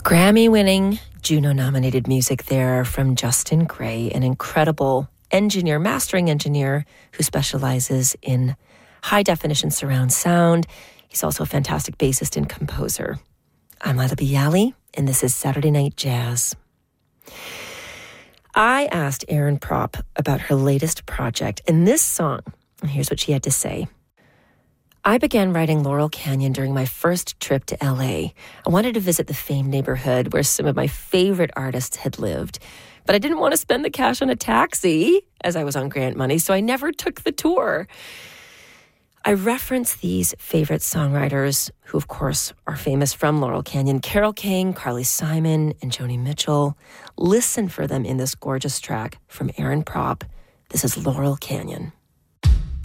Grammy-winning, Juno-nominated music there from Justin Gray, an incredible mastering engineer who specializes in high-definition surround sound. He's also a fantastic bassist and composer. I'm Lila Bialy, and this is Saturday Night Jazz. I asked Erin Propp about her latest project, and this song, and here's what she had to say. I began writing Laurel Canyon during my first trip to LA. I wanted to visit the famed neighborhood where some of my favorite artists had lived, but I didn't want to spend the cash on a taxi as I was on grant money, so I never took the tour. I reference these favorite songwriters, who of course are famous from Laurel Canyon: Carole King, Carly Simon, and Joni Mitchell. Listen for them in this gorgeous track from Erin Propp. This is Laurel Canyon.